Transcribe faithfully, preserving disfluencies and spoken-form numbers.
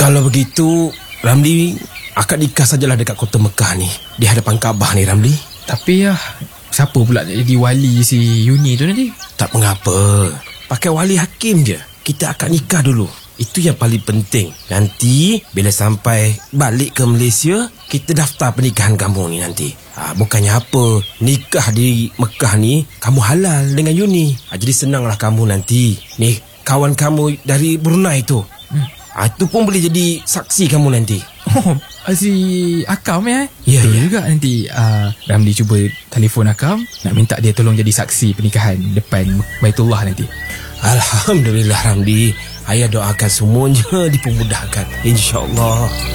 Kalau begitu, Ramli, akad nikah sajalah dekat kota Mekah ni, di hadapan Kaabah ni, Ramli. Tapi ya, siapa pula jadi wali si Yuni tu nanti? Tak mengapa, pakai wali hakim je. Kita akad nikah dulu, itu yang paling penting. Nanti bila sampai balik ke Malaysia, kita daftar pernikahan kamu ni nanti. ha, Bukannya apa, nikah di Mekah ni kamu halal dengan Yuni. ha, Jadi senanglah kamu nanti. Ni kawan kamu dari Brunei tu, hmm. ha, itu pun boleh jadi saksi kamu nanti. Oh, si Akam ya? Ya, Betul ya. juga nanti uh, Ramli cuba telefon Akam, nak minta dia tolong jadi saksi pernikahan depan Baitullah nanti. Alhamdulillah Ramli, ayah doakan semuanya dipermudahkan, InsyaAllah.